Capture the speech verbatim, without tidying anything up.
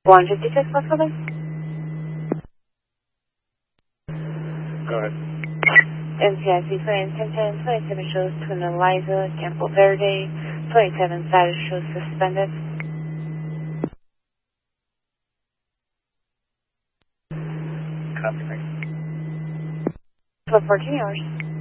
one fifty-six, what's for this? Go ahead. N C I C twenty ten ten, twenty-seven shows Twin Eliza, Campo Verde, twenty-seven status shows suspended. Copy, thanks. For fourteen hours.